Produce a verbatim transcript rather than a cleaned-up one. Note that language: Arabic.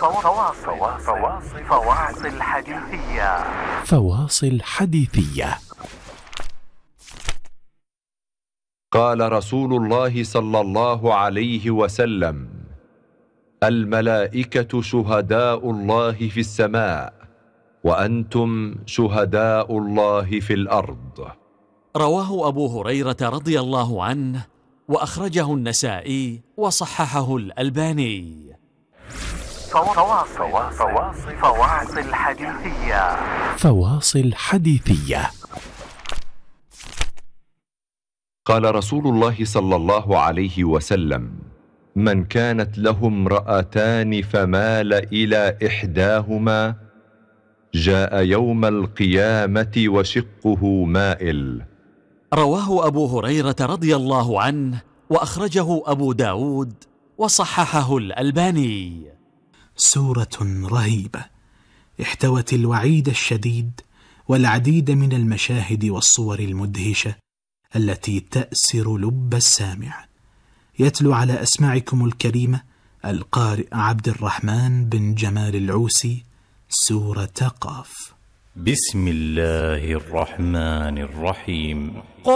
فواصل فواصل فواصل حديثية فواصل حديثية. قال رسول الله صلى الله عليه وسلم: الملائكة شهداء الله في السماء، وأنتم شهداء الله في الأرض. رواه أبو هريرة رضي الله عنه، وأخرجه النسائي وصححه الألباني. فواصل فواصل فواصل حديثية فواصل حديثية. قال رسول الله صلى الله عليه وسلم: من كانت له امرأتان فمال إلى إحداهما جاء يوم القيامة وشقه مائل. رواه أبو هريرة رضي الله عنه، وأخرجه أبو داود وصححه الألباني. سورة رهيبة احتوت الوعيد الشديد والعديد من المشاهد والصور المدهشة التي تأسر لب السامع. يتلو على أسماعكم الكريمة القارئ عبد الرحمن بن جمال العوسي سورة قاف. بسم الله الرحمن الرحيم.